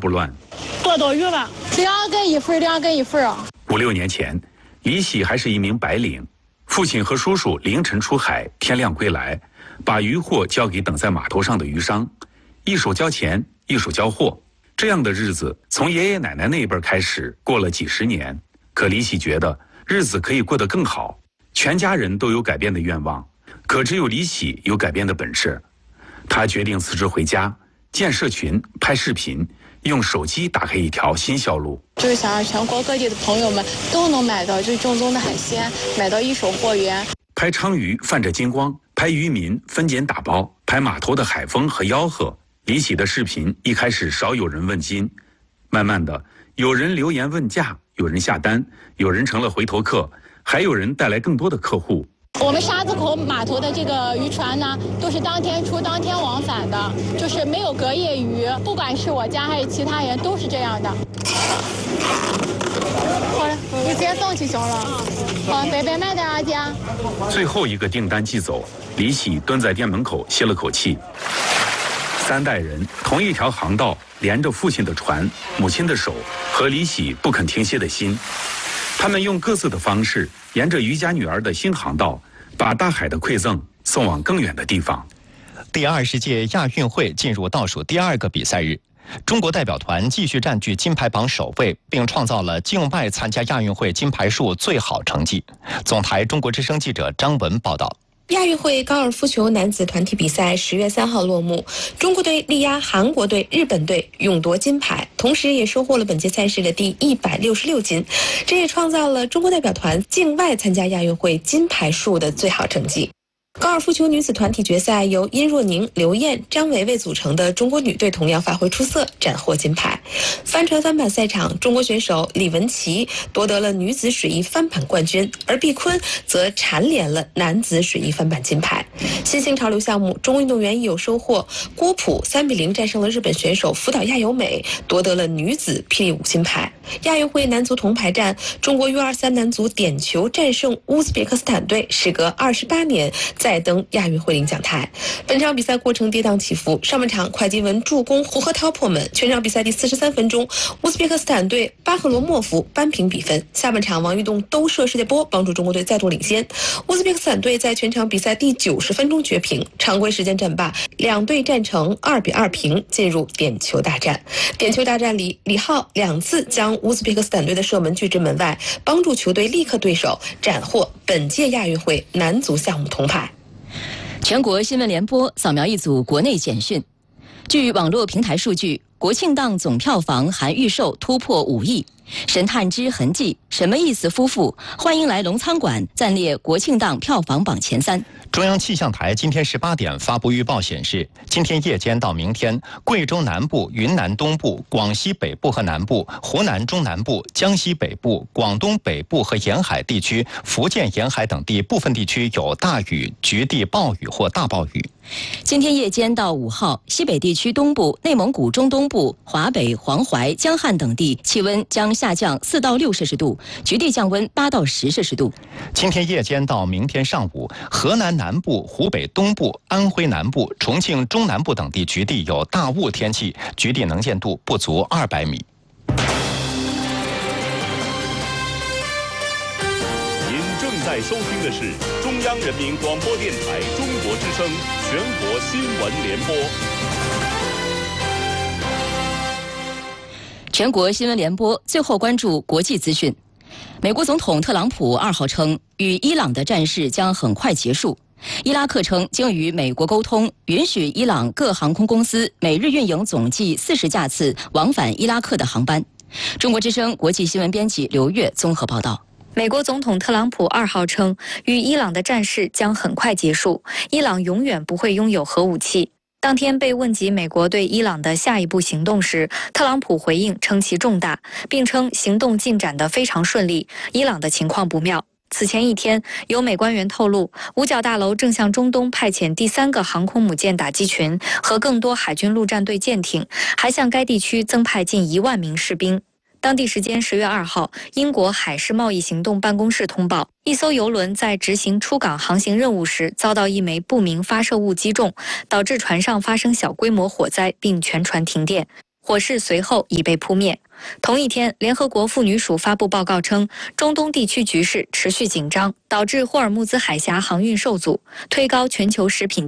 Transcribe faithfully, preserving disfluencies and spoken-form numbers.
不乱。 多少鱼吧？ 两个一份，两个一份啊。 五六年前，李喜还是一名白领，父亲和叔叔凌晨出海，天亮归来，把渔获交给等在码头上的渔商，一手交钱，一手交货。这样的日子从爷爷奶奶那一辈开始过了几十年，可李喜觉得日子可以过得更好。全家人都有改变的愿望，可只有李喜有改变的本事。他决定辞职回家，建社群，拍视频，用手机打开一条新销路， 就是想让全国各地的朋友们都能买到最正宗的海鲜，买到一手货源。 拍鲳鱼泛着金光，拍渔民分拣打包，拍码头的海风和吆喝。李喜的视频一开始少有人问津，慢慢的有人留言问价，有人下单，有人成了回头客，还有人带来更多的客户。 我们沙子口码头的这个渔船呢，都是当天出当天往返的，就是没有隔夜渔。不管是我家还是其他人，都是这样的。好了，你直接送去行了。好，白白卖的啊，姐。 最后一个订单寄走，李喜蹲在店门口歇了口气。三代人同一条航道，连着父亲的船、母亲的手和李喜不肯停歇的心。他们用各自的方式，沿着渔家女儿的新航道，把大海的馈赠送往更远的地方。 第二十届亚运会进入倒数第二个比赛日，中国代表团继续占据金牌榜首位，并创造了境外参加亚运会金牌数最好成绩。总台中国之声记者张文报道。 亚运会高尔夫球男子团体比赛十月三号落幕，中国队力压韩国队、日本队，勇夺金牌，同时也收获了本届赛事的第一百六十六金，这也创造了中国代表团境外参加亚运会金牌数的最好成绩。高尔夫球女子团体决赛由殷若宁、刘燕、张维维组成的中国女队同样发挥出色，斩获金牌。帆船翻板赛场，中国选手李文琪夺得了女子水翼翻板冠军，而毕坤则蝉联了男子水翼翻板金牌。新兴潮流项目，中国运动员亦有收获，郭璞三比零战胜了日本选手福岛亚由美，夺得了女子霹雳舞金牌。亚运会男足铜牌战，中国 U 二十三 男足点球战胜乌兹别克斯坦队，时隔二十八年再登亚运会领奖台。本场比赛过程跌宕起伏，上半场会基文助攻胡和涛破门，全场比赛第四十三分钟，乌兹别克斯坦队巴赫罗莫夫扳平比分。下半场王玉栋兜射世界波，帮助中国队再度领先。乌兹别克斯坦队在全场比赛第九十分钟绝平，常规时间战罢，两队战成二比二平，进入点球大战。点球大战里，李浩两次将乌兹别克斯坦队的射门拒之门外，帮助球队力克对手，斩获本届亚运会男足项目铜牌。 全国新闻联播扫描一组国内简讯。据网络平台数据，国庆档总票房含预售突破五亿。神探之痕迹、什么意思夫妇、欢迎来龙餐馆暂列国庆档票房榜前三。 中央气象台今天十八点发布预报显示，今天夜间到明天，贵州南部、云南东部、广西北部和南部、湖南中南部、江西北部、广东北部和沿海地区、福建沿海等地部分地区有大雨、局地暴雨或大暴雨。 今天夜间到五号，西北地区东部、内蒙古中东部、华北、黄淮、江汉等地气温将下降四到六摄氏度，局地降温八到十摄氏度。 今天夜间到明天上午，河南南部、湖北东部、安徽南部、重庆中南部等地局地有大雾天气，局地能见度不足二百米。 您正在收听的是中央人民广播电台中国之声全国新闻联播。 全国新闻联播最后关注国际资讯。美国总统特朗普二号称，与伊朗的战事将很快结束。伊拉克称经与美国沟通，允许伊朗各航空公司每日运营总计四十架次往返伊拉克的航班。中国之声国际新闻编辑刘月综合报道。 美国总统特朗普二号称，与伊朗的战事将很快结束，伊朗永远不会拥有核武器。当天被问及美国对伊朗的下一步行动时，特朗普回应称其重大，并称行动进展得非常顺利，伊朗的情况不妙。此前一天，有美官员透露，五角大楼正向中东派遣第三个航空母舰打击群和更多海军陆战队舰艇，还向该地区增派近一万名士兵。当地时间十月二号，英国海事贸易行动办公室通报，一艘油轮在执行出港航行任务时遭到一枚不明发射物击中，导致船上发生小规模火灾，并全船停电。 火势随后已被扑灭。同一天，联合国妇女署发布报告称，中东地区局势持续紧张，导致霍尔木兹海峡航运受阻，推高全球食品